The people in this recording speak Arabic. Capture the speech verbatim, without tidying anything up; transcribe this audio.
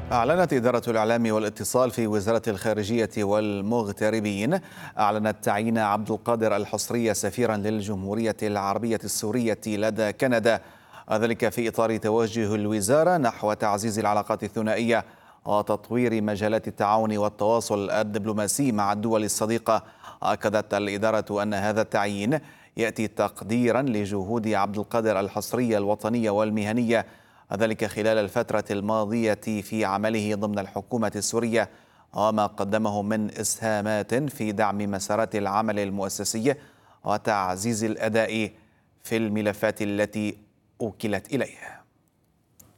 أعلنت إدارة الإعلام والاتصال في وزارة الخارجية والمغتربين أعلنت تعيين عبد القادر الحصري سفيرا للجمهورية العربية السورية لدى كندا، ذلك في إطار توجه الوزارة نحو تعزيز العلاقات الثنائية وتطوير مجالات التعاون والتواصل الدبلوماسي مع الدول الصديقة. أكدت الإدارة أن هذا التعيين يأتي تقديرا لجهود عبد القادر الحصري الوطنية والمهنية، ذلك خلال الفترة الماضية في عمله ضمن الحكومة السورية، وما قدمه من إسهامات في دعم مسارات العمل المؤسسي وتعزيز الأداء في الملفات التي أوكلت إليه.